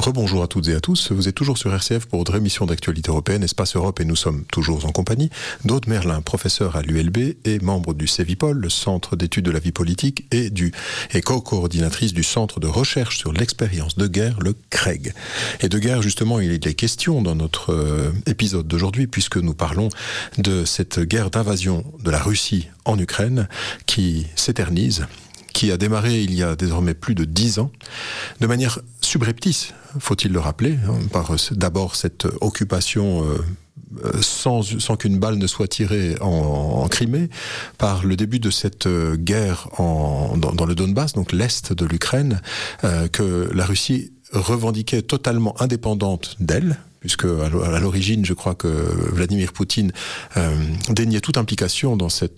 Rebonjour à toutes et à tous, vous êtes toujours sur RCF pour votre émission d'actualité européenne Espace Europe et nous sommes toujours en compagnie d'Aude Merlin, professeur à l'ULB et membre du CEVIPOL, le Centre d'études de la vie politique et co-coordinatrice du Centre de recherche sur l'expérience de guerre, le CREG. Et de guerre justement, il est question dans notre épisode d'aujourd'hui puisque nous parlons de cette guerre d'invasion de la Russie en Ukraine qui s'éternise, qui a démarré il y a désormais plus de 10 ans, de manière subreptice, faut-il le rappeler, par d'abord cette occupation sans qu'une balle ne soit tirée en Crimée, par le début de cette guerre dans le Donbass, donc l'est de l'Ukraine, que la Russie revendiquait totalement indépendante d'elle, puisque à l'origine, je crois que Vladimir Poutine déniait toute implication dans ce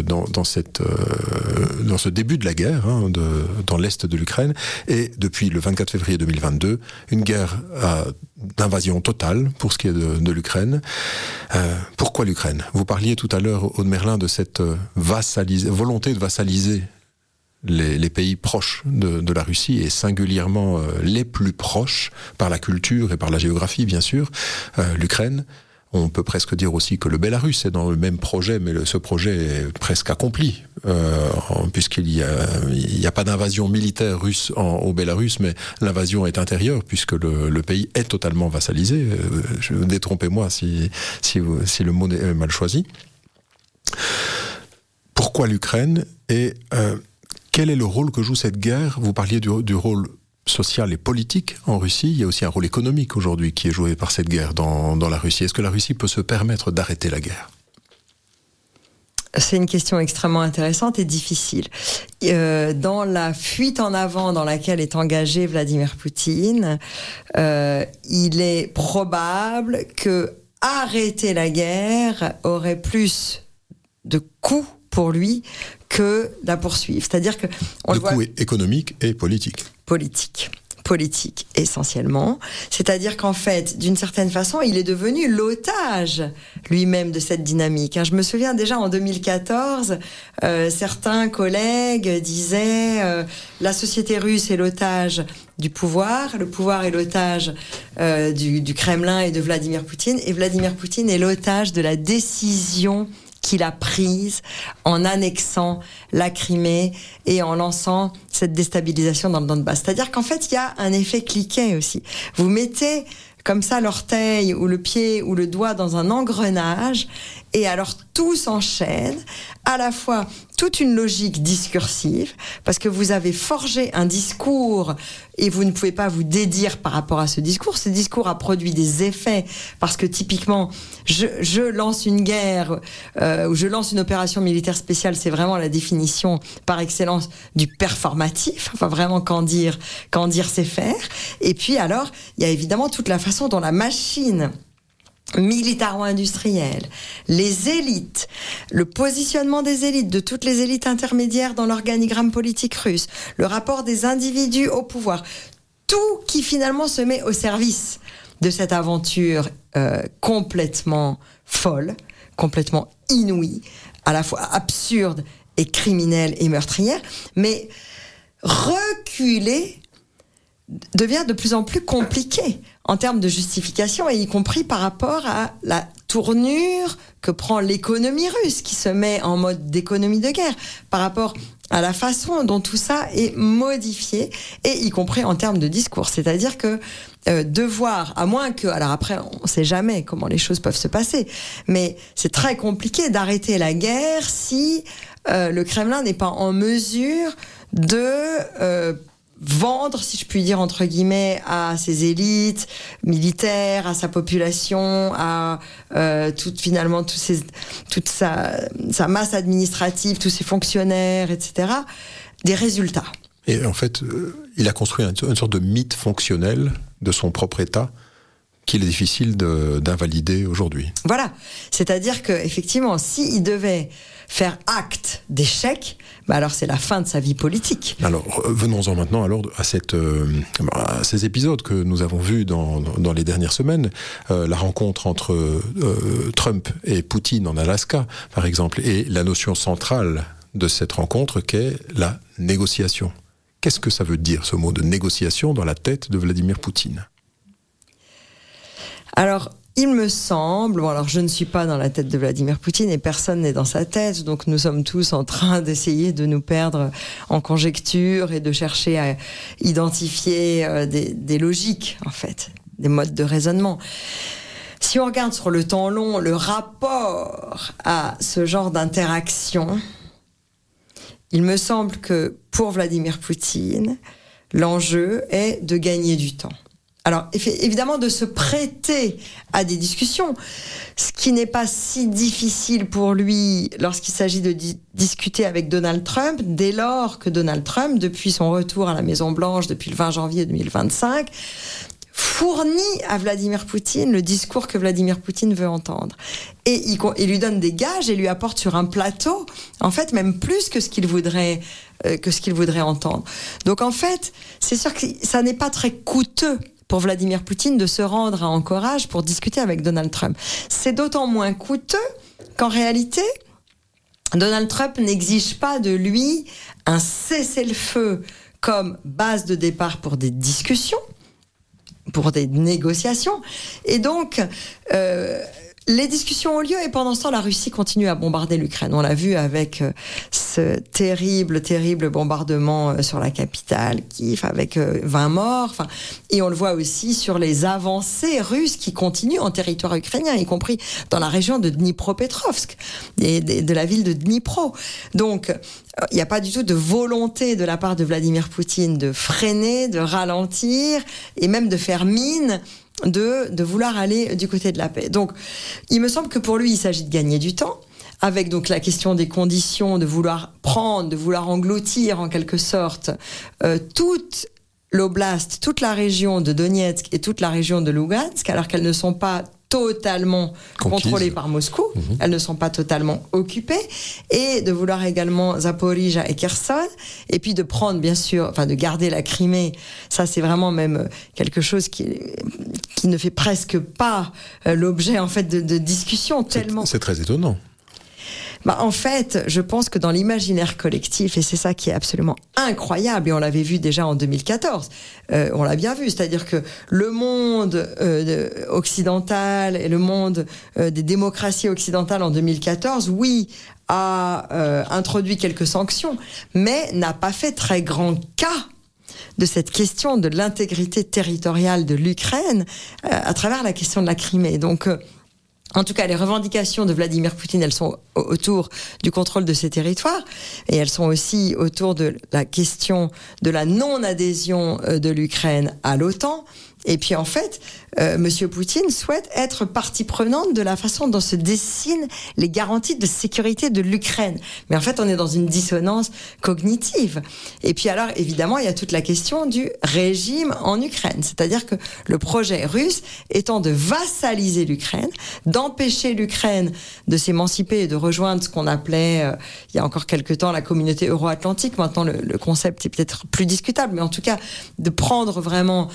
début de la guerre dans l'est de l'Ukraine, et depuis le 24 février 2022, une guerre d'invasion totale pour ce qui est de l'Ukraine. Pourquoi l'Ukraine ? Vous parliez tout à l'heure, Aude Merlin, de cette volonté de vassaliser les pays proches de la Russie et singulièrement les plus proches par la culture et par la géographie bien sûr, l'Ukraine. On peut presque dire aussi que le Bélarus est dans le même projet, mais ce projet est presque accompli, puisqu'il y a pas d'invasion militaire russe au Bélarus, mais l'invasion est intérieure, puisque le pays est totalement vassalisé. Détrompez-moi si le mot est mal choisi. Pourquoi l'Ukraine et quel est le rôle que joue cette guerre ? Vous parliez du rôle social et politique en Russie. Il y a aussi un rôle économique aujourd'hui qui est joué par cette guerre dans la Russie. Est-ce que la Russie peut se permettre d'arrêter la guerre ? C'est une question extrêmement intéressante et difficile. Dans la fuite en avant dans laquelle est engagé Vladimir Poutine, il est probable que arrêter la guerre aurait plus de coûts pour lui que la poursuivre. C'est-à-dire que le coût est économique et politique. Politique essentiellement. C'est-à-dire qu'en fait, d'une certaine façon, il est devenu l'otage lui-même de cette dynamique. Je me souviens déjà en 2014, certains collègues disaient la société russe est l'otage du pouvoir, le pouvoir est l'otage du Kremlin et de Vladimir Poutine, et Vladimir Poutine est l'otage de la décision qu'il a prise en annexant la Crimée et en lançant cette déstabilisation dans le Donbass. C'est-à-dire qu'en fait, il y a un effet cliquet aussi. Vous mettez comme ça l'orteil ou le pied ou le doigt dans un engrenage et alors tout s'enchaîne, à la fois toute une logique discursive, parce que vous avez forgé un discours et vous ne pouvez pas vous dédire par rapport à ce discours. Ce discours a produit des effets, parce que typiquement, je lance une guerre ou je lance une opération militaire spéciale, c'est vraiment la définition par excellence du performatif, enfin vraiment qu'en dire c'est faire. Et puis alors, il y a évidemment toute la façon dont la machine militaro-industrielle, les élites, le positionnement des élites, de toutes les élites intermédiaires dans l'organigramme politique russe, le rapport des individus au pouvoir, tout qui finalement se met au service de cette aventure complètement folle, complètement inouïe, à la fois absurde et criminelle et meurtrière, mais reculer devient de plus en plus compliqué en termes de justification, et y compris par rapport à la tournure que prend l'économie russe, qui se met en mode d'économie de guerre, par rapport à la façon dont tout ça est modifié, et y compris en termes de discours. C'est-à-dire que devoir, à moins que, alors après, on ne sait jamais comment les choses peuvent se passer, mais c'est très compliqué d'arrêter la guerre si le Kremlin n'est pas en mesure de vendre, si je puis dire, entre guillemets, à ses élites militaires, à sa population, à toute sa masse administrative, tous ses fonctionnaires, etc., des résultats. Et en fait, il a construit une sorte de mythe fonctionnel de son propre État qu'il est difficile d'invalider aujourd'hui. Voilà. C'est-à-dire qu'effectivement, s'il devait faire acte d'échec, alors c'est la fin de sa vie politique. Alors, venons-en maintenant à ces épisodes que nous avons vus dans les dernières semaines. La rencontre entre Trump et Poutine en Alaska, par exemple, et la notion centrale de cette rencontre qu'est la négociation. Qu'est-ce que ça veut dire, ce mot de négociation, dans la tête de Vladimir Poutine ? Alors, il me semble, bon alors je ne suis pas dans la tête de Vladimir Poutine et personne n'est dans sa tête, donc nous sommes tous en train d'essayer de nous perdre en conjectures et de chercher à identifier des logiques, en fait, des modes de raisonnement. Si on regarde sur le temps long, le rapport à ce genre d'interaction, il me semble que pour Vladimir Poutine, l'enjeu est de gagner du temps. Alors, évidemment, de se prêter à des discussions, ce qui n'est pas si difficile pour lui lorsqu'il s'agit de discuter avec Donald Trump, dès lors que Donald Trump, depuis son retour à la Maison-Blanche, depuis le 20 janvier 2025, fournit à Vladimir Poutine le discours que Vladimir Poutine veut entendre. Et il lui donne des gages et lui apporte sur un plateau, en fait, même plus que ce qu'il voudrait entendre. Donc, en fait, c'est sûr que ça n'est pas très coûteux pour Vladimir Poutine de se rendre à Anchorage pour discuter avec Donald Trump. C'est d'autant moins coûteux qu'en réalité, Donald Trump n'exige pas de lui un cessez-le-feu comme base de départ pour des discussions, pour des négociations. Et donc, les discussions ont lieu et pendant ce temps, la Russie continue à bombarder l'Ukraine. On l'a vu avec ce terrible bombardement sur la capitale, Kiev, avec 20 morts. Et on le voit aussi sur les avancées russes qui continuent en territoire ukrainien, y compris dans la région de Dnipropetrovsk, de la ville de Dnipro. Donc, il n'y a pas du tout de volonté de la part de Vladimir Poutine de freiner, de ralentir et même de faire mine de vouloir aller du côté de la paix. Donc, il me semble que pour lui, il s'agit de gagner du temps, avec donc la question des conditions, de vouloir prendre, de vouloir engloutir en quelque sorte toute l'oblast, toute la région de Donetsk et toute la région de Lugansk, alors qu'elles ne sont pas totalement contrôlées par Moscou, elles ne sont pas totalement occupées, et de vouloir également Zaporizhzhia et Kherson, et puis de prendre bien sûr, enfin de garder la Crimée. Ça c'est vraiment même quelque chose qui ne fait presque pas l'objet en fait de discussions tellement. C'est très étonnant. En fait, je pense que dans l'imaginaire collectif, et c'est ça qui est absolument incroyable, et on l'avait vu déjà en 2014, on l'a bien vu, c'est-à-dire que le monde occidental et le monde des démocraties occidentales en 2014, oui, a introduit quelques sanctions, mais n'a pas fait très grand cas de cette question de l'intégrité territoriale de l'Ukraine à travers la question de la Crimée. Donc, en tout cas, les revendications de Vladimir Poutine, elles sont autour du contrôle de ces territoires et elles sont aussi autour de la question de la non-adhésion de l'Ukraine à l'OTAN. Et puis en fait, Monsieur Poutine souhaite être partie prenante de la façon dont se dessinent les garanties de sécurité de l'Ukraine. Mais en fait, on est dans une dissonance cognitive. Et puis alors, évidemment, il y a toute la question du régime en Ukraine. C'est-à-dire que le projet russe étant de vassaliser l'Ukraine, d'empêcher l'Ukraine de s'émanciper et de rejoindre ce qu'on appelait, il y a encore quelque temps, la communauté euro-atlantique. Maintenant, le concept est peut-être plus discutable, mais en tout cas, de prendre vraiment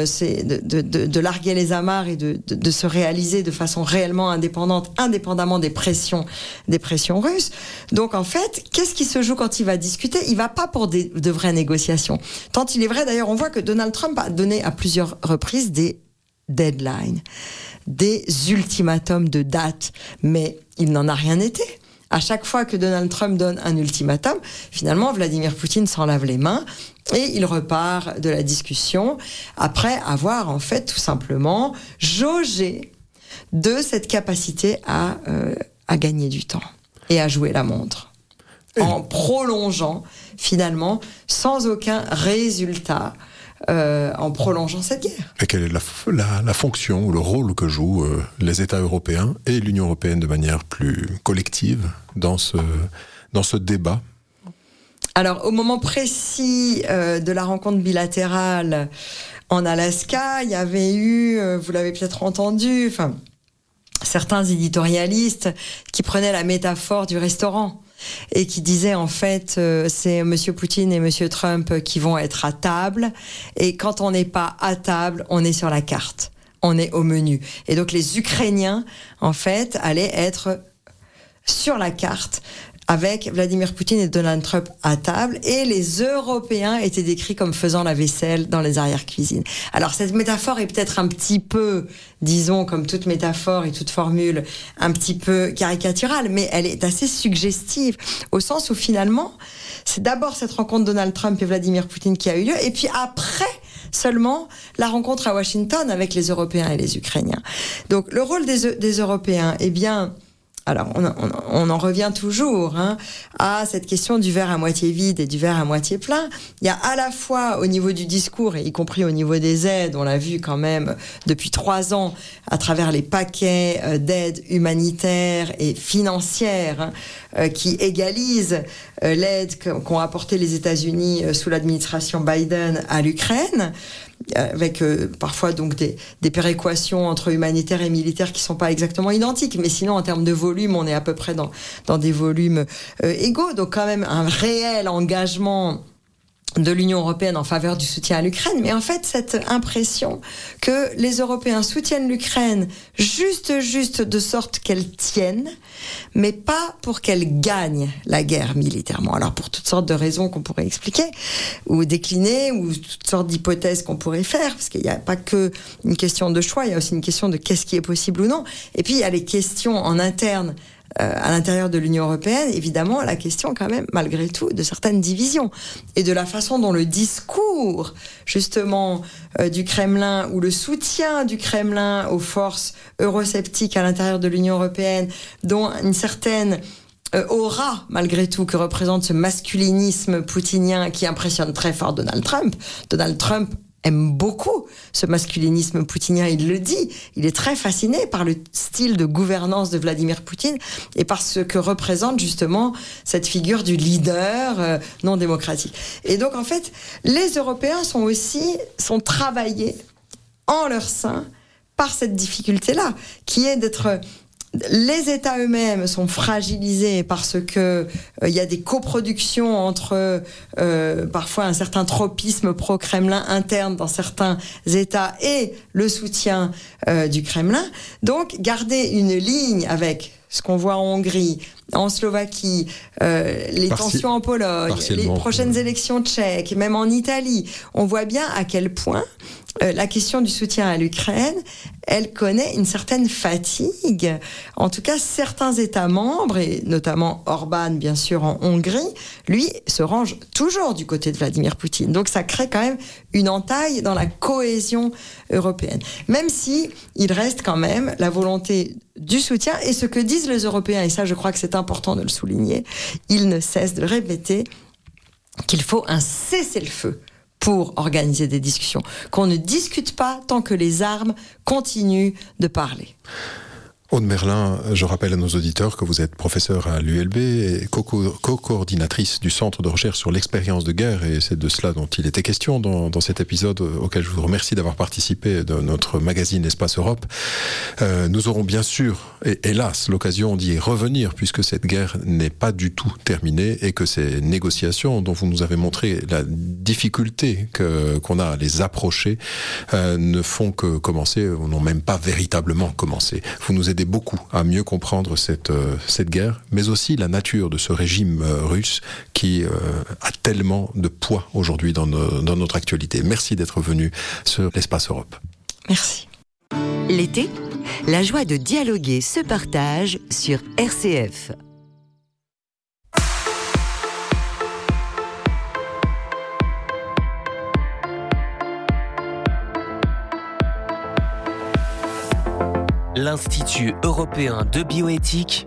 de larguer les amarres et de se réaliser de façon réellement indépendante, indépendamment des pressions russes. Donc en fait, qu'est-ce qui se joue quand il va discuter ? Il va pas pour de vraies négociations. Tant il est vrai, d'ailleurs, on voit que Donald Trump a donné à plusieurs reprises des deadlines, des ultimatums de date, mais il n'en a rien été. À chaque fois que Donald Trump donne un ultimatum, finalement, Vladimir Poutine s'en lave les mains et il repart de la discussion après avoir, en fait, tout simplement jaugé de cette capacité à gagner du temps et à jouer la montre. En prolongeant, finalement, sans aucun résultat, en prolongeant cette guerre. Et quelle est la fonction ou le rôle que jouent les États européens et l'Union européenne de manière plus collective dans ce débat ? Alors, au moment précis de la rencontre bilatérale en Alaska, il y avait eu, vous l'avez peut-être entendu, certains éditorialistes qui prenaient la métaphore du restaurant et qui disaient en fait c'est Monsieur Poutine et Monsieur Trump qui vont être à table et quand on n'est pas à table, on est sur la carte, on est au menu. Et donc les Ukrainiens en fait allaient être sur la carte avec Vladimir Poutine et Donald Trump à table, et les Européens étaient décrits comme faisant la vaisselle dans les arrière-cuisines. Alors cette métaphore est peut-être un petit peu, disons, comme toute métaphore et toute formule, un petit peu caricaturale, mais elle est assez suggestive, au sens où finalement, c'est d'abord cette rencontre Donald Trump et Vladimir Poutine qui a eu lieu, et puis après seulement la rencontre à Washington avec les Européens et les Ukrainiens. Donc le rôle des Européens, eh bien... Alors, on en revient toujours à cette question du verre à moitié vide et du verre à moitié plein. Il y a à la fois au niveau du discours, et y compris au niveau des aides, on l'a vu quand même depuis 3 ans, à travers les paquets d'aides humanitaires et financières qui égalisent l'aide qu'ont apporté les États-Unis sous l'administration Biden à l'Ukraine, avec parfois donc des péréquations entre humanitaires et militaires qui sont pas exactement identiques, mais sinon en termes de volume, on est à peu près dans des volumes égaux, donc quand même un réel engagement de l'Union européenne en faveur du soutien à l'Ukraine, mais en fait cette impression que les Européens soutiennent l'Ukraine juste de sorte qu'elle tienne, mais pas pour qu'elle gagne la guerre militairement. Alors pour toutes sortes de raisons qu'on pourrait expliquer ou décliner, ou toutes sortes d'hypothèses qu'on pourrait faire, parce qu'il n'y a pas que une question de choix, il y a aussi une question de qu'est-ce qui est possible ou non. Et puis il y a les questions en interne à l'intérieur de l'Union européenne, évidemment, la question quand même, malgré tout, de certaines divisions et de la façon dont le discours, justement, du Kremlin, ou le soutien du Kremlin aux forces eurosceptiques à l'intérieur de l'Union européenne, dont une certaine aura, malgré tout, que représente ce masculinisme poutinien qui impressionne très fort Donald Trump. Donald Trump aime beaucoup ce masculinisme poutinien, il le dit. Il est très fasciné par le style de gouvernance de Vladimir Poutine et par ce que représente justement cette figure du leader non démocratique. Et donc en fait, les Européens sont travaillés en leur sein par cette difficulté-là, qui est d'être... Les États eux-mêmes sont fragilisés parce que il y a des coproductions entre parfois un certain tropisme pro-Kremlin interne dans certains États et le soutien du Kremlin. Donc garder une ligne avec ce qu'on voit en Hongrie, en Slovaquie, les tensions en Pologne, les prochaines élections tchèques, même en Italie, on voit bien à quel point la question du soutien à l'Ukraine, elle connaît une certaine fatigue. En tout cas, certains États membres, et notamment Orban, bien sûr, en Hongrie, lui, se range toujours du côté de Vladimir Poutine. Donc ça crée quand même une entaille dans la cohésion européenne. Même si il reste quand même la volonté du soutien, et ce que disent les Européens, et ça je crois que c'est important de le souligner, ils ne cessent de le répéter, qu'il faut un cessez-le-feu pour organiser des discussions, qu'on ne discute pas tant que les armes continuent de parler. Aude Merlin, je rappelle à nos auditeurs que vous êtes professeure à l'ULB et co-coordinatrice du Centre de recherche sur l'expérience de guerre, et c'est de cela dont il était question dans cet épisode auquel je vous remercie d'avoir participé de notre magazine Espace Europe. Nous aurons bien sûr, et hélas, l'occasion d'y revenir, puisque cette guerre n'est pas du tout terminée et que ces négociations dont vous nous avez montré la difficulté qu'on a à les approcher ne font que commencer, ou n'ont même pas véritablement commencé. Vous nous aidez beaucoup à mieux comprendre cette guerre, mais aussi la nature de ce régime russe qui a tellement de poids aujourd'hui dans notre actualité. Merci d'être venu sur l'Espace Europe. Merci. L'été, la joie de dialoguer se partage sur RCF. L'Institut européen de bioéthique,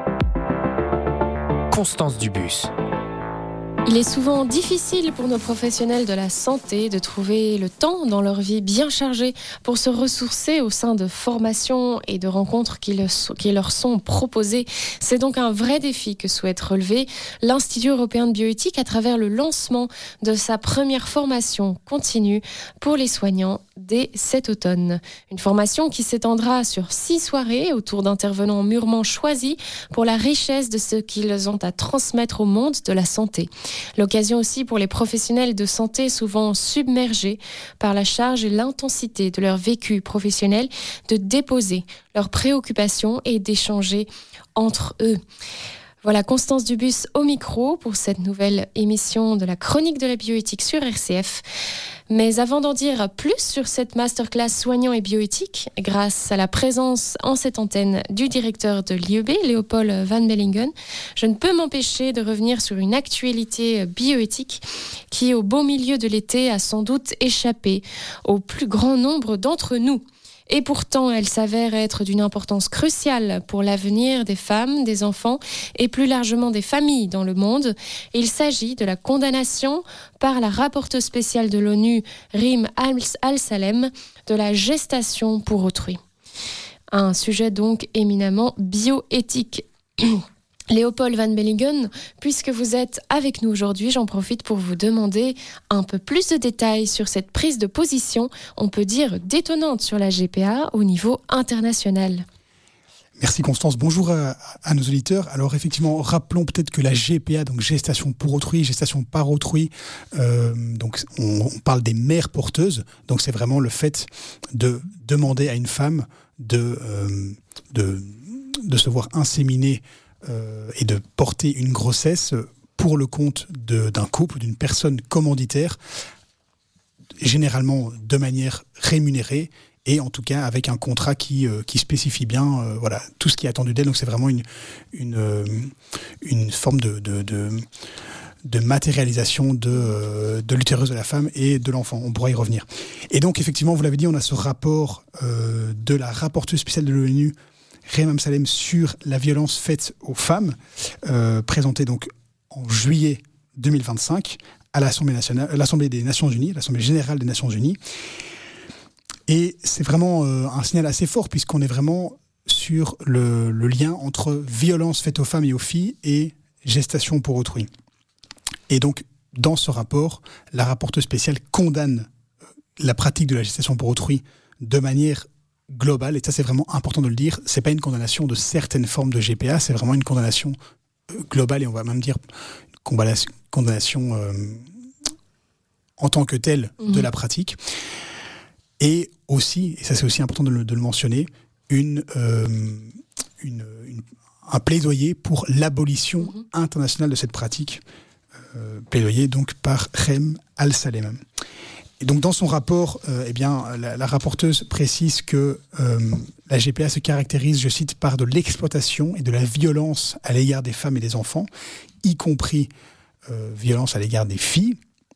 Constance Dubus. Il est souvent difficile pour nos professionnels de la santé de trouver le temps dans leur vie bien chargée pour se ressourcer au sein de formations et de rencontres qui leur sont proposées. C'est donc un vrai défi que souhaite relever l'Institut européen de bioéthique à travers le lancement de sa première formation continue pour les soignants dès cet automne. Une formation qui s'étendra sur 6 soirées autour d'intervenants mûrement choisis pour la richesse de ce qu'ils ont à transmettre au monde de la santé. L'occasion aussi pour les professionnels de santé souvent submergés par la charge et l'intensité de leur vécu professionnel de déposer leurs préoccupations et d'échanger entre eux. Voilà, Constance Dubus au micro pour cette nouvelle émission de la chronique de la bioéthique sur RCF. Mais avant d'en dire plus sur cette masterclass soignant et bioéthique, grâce à la présence en cette antenne du directeur de l'IEB, Léopold Van Bellingen, je ne peux m'empêcher de revenir sur une actualité bioéthique qui, au beau milieu de l'été, a sans doute échappé au plus grand nombre d'entre nous. Et pourtant, elle s'avère être d'une importance cruciale pour l'avenir des femmes, des enfants et plus largement des familles dans le monde. Il s'agit de la condamnation par la rapporteure spéciale de l'ONU, Rym Al-Salem, de la gestation pour autrui. Un sujet donc éminemment bioéthique. Léopold Van Bellingen, puisque vous êtes avec nous aujourd'hui, j'en profite pour vous demander un peu plus de détails sur cette prise de position, on peut dire détonnante sur la GPA au niveau international. Merci Constance, bonjour à nos auditeurs. Alors effectivement, rappelons peut-être que la GPA, donc gestation pour autrui, gestation par autrui, donc on parle des mères porteuses, donc c'est vraiment le fait de demander à une femme de se voir inséminer et de porter une grossesse pour le compte d'un couple, d'une personne commanditaire, généralement de manière rémunérée et en tout cas avec un contrat qui spécifie bien tout ce qui est attendu d'elle. Donc c'est vraiment une forme de matérialisation de l'utérus de la femme et de l'enfant. On pourra y revenir. Et donc effectivement, vous l'avez dit, on a ce rapport de la rapporteuse spéciale de l'ONU, Rym Al-Salem, sur la violence faite aux femmes, présenté donc en juillet 2025 à l'Assemblée des Nations Unies, l'Assemblée générale des Nations Unies. Et c'est vraiment un signal assez fort puisqu'on est vraiment sur le lien entre violence faite aux femmes et aux filles et gestation pour autrui. Et donc, dans ce rapport, la rapporteure spéciale condamne la pratique de la gestation pour autrui de manière globale, et ça c'est vraiment important de le dire, c'est pas une condamnation de certaines formes de GPA, c'est vraiment une condamnation globale, et on va même dire une condamnation en tant que telle de la pratique. Et aussi, et ça c'est aussi important de le mentionner, un plaidoyer pour l'abolition internationale de cette pratique, plaidoyer donc par Rym Al-Salem. Et donc dans son rapport, la rapporteuse précise que la GPA se caractérise, je cite, par de l'exploitation et de la violence à l'égard des femmes et des enfants, y compris violence à l'égard des filles.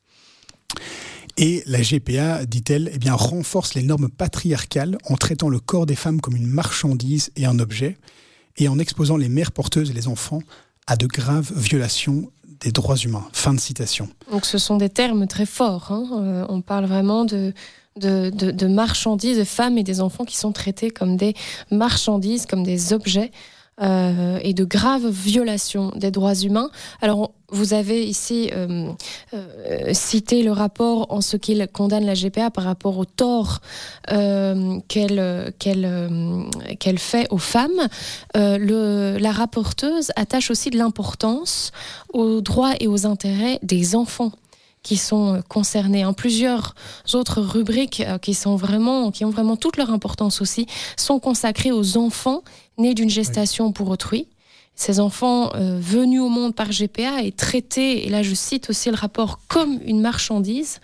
Et la GPA, dit-elle, renforce les normes patriarcales en traitant le corps des femmes comme une marchandise et un objet, et en exposant les mères porteuses et les enfants à de graves violations des droits humains. Fin de citation. Donc ce sont des termes très forts. On parle vraiment de marchandises, de femmes et des enfants qui sont traités comme des marchandises, comme des objets, et de graves violations des droits humains. Alors vous avez ici cité le rapport en ce qu'il condamne la GPA par rapport au tort qu'elle fait aux femmes. La rapporteuse attache aussi de l'importance aux droits et aux intérêts des enfants qui sont concernés. Plusieurs autres rubriques qui ont vraiment toute leur importance aussi sont consacrées aux enfants nés d'une gestation pour autrui. Ces enfants venus au monde par GPA et traités, et là je cite aussi le rapport, comme une marchandise,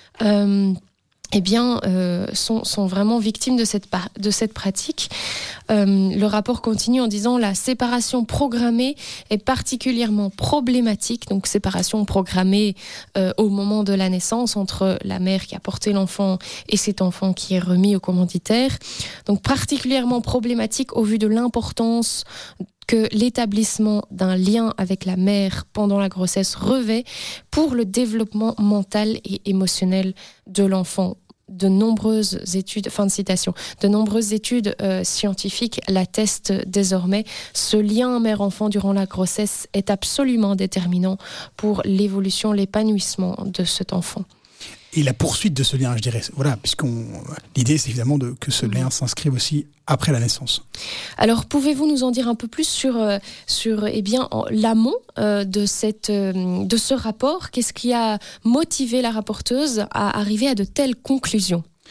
sont vraiment victimes de cette pratique. Le rapport continue en disant la séparation programmée est particulièrement problématique. Donc séparation programmée au moment de la naissance entre la mère qui a porté l'enfant et cet enfant qui est remis au commanditaire. Donc particulièrement problématique au vu de l'importance que l'établissement d'un lien avec la mère pendant la grossesse revêt pour le développement mental et émotionnel de l'enfant. De nombreuses études, fin de citation, de nombreuses études scientifiques l'attestent désormais. Ce lien mère-enfant durant la grossesse est absolument déterminant pour l'évolution, l'épanouissement de cet enfant. Et la poursuite de ce lien, je dirais, voilà, l'idée c'est évidemment que ce lien s'inscrive aussi après la naissance. Alors, pouvez-vous nous en dire un peu plus sur l'amont de ce rapport ? Qu'est-ce qui a motivé la rapporteuse à arriver à de telles conclusions ?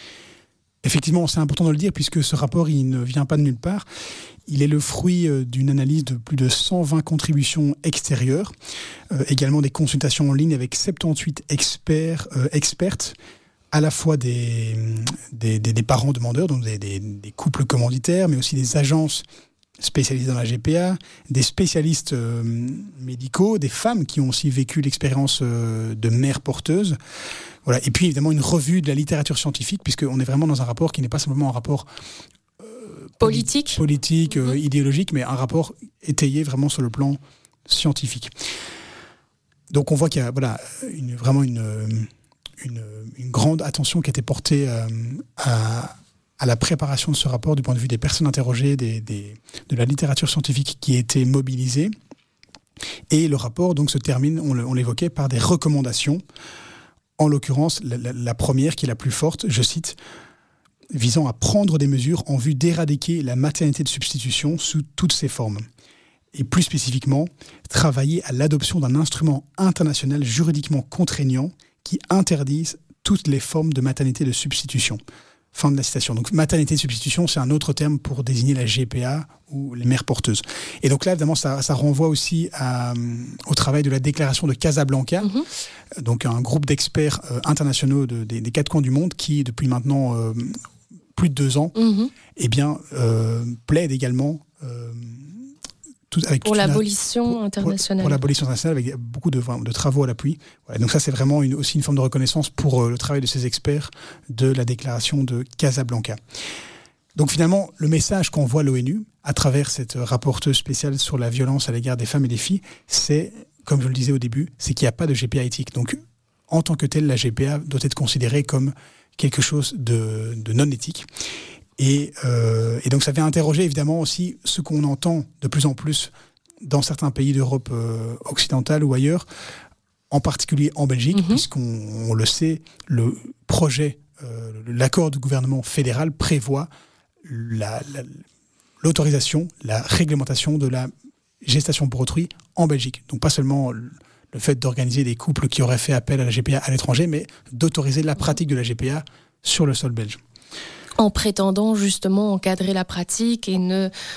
Effectivement, c'est important de le dire puisque ce rapport, il ne vient pas de nulle part. Il est le fruit d'une analyse de plus de 120 contributions extérieures, également des consultations en ligne avec 78 expertes, à la fois des parents demandeurs, donc des couples commanditaires, mais aussi des agences spécialisées dans la GPA, des spécialistes médicaux, des femmes qui ont aussi vécu l'expérience de mères porteuses. Voilà. Et puis évidemment une revue de la littérature scientifique, puisqu'on est vraiment dans un rapport qui n'est pas simplement un rapport politique, idéologique, mais un rapport étayé vraiment sur le plan scientifique. Donc on voit qu'il y a vraiment une grande attention qui a été portée à la préparation de ce rapport du point de vue des personnes interrogées, de la littérature scientifique qui a été mobilisée. Et le rapport donc se termine, on l'évoquait, par des recommandations. En l'occurrence, la première, qui est la plus forte, je cite, visant à prendre des mesures en vue d'éradiquer la maternité de substitution sous toutes ses formes. Et plus spécifiquement, travailler à l'adoption d'un instrument international juridiquement contraignant qui interdise toutes les formes de maternité de substitution. Fin de la citation. Donc, maternité de substitution, c'est un autre terme pour désigner la GPA ou les mères porteuses. Et donc là, évidemment, ça renvoie aussi au travail de la déclaration de Casablanca, donc un groupe d'experts internationaux des quatre coins du monde qui, depuis maintenant plus de 2 ans, plaide également pour l'abolition internationale. Pour l'abolition internationale, avec beaucoup de travaux à l'appui. Voilà, donc ça, c'est vraiment aussi une forme de reconnaissance pour le travail de ces experts de la déclaration de Casablanca. Donc finalement, le message qu'envoie l'ONU, à travers cette rapporteuse spéciale sur la violence à l'égard des femmes et des filles, c'est, comme je le disais au début, c'est qu'il n'y a pas de GPA éthique. Donc, en tant que telle, la GPA doit être considérée comme quelque chose de non éthique. Et donc ça vient interroger évidemment aussi ce qu'on entend de plus en plus dans certains pays d'Europe occidentale ou ailleurs, en particulier en Belgique, puisqu'on le sait, le projet, l'accord du gouvernement fédéral prévoit l'autorisation, la réglementation de la gestation pour autrui en Belgique. Donc pas seulement le fait d'organiser des couples qui auraient fait appel à la GPA à l'étranger, mais d'autoriser la pratique de la GPA sur le sol belge. En prétendant justement encadrer la pratique et ne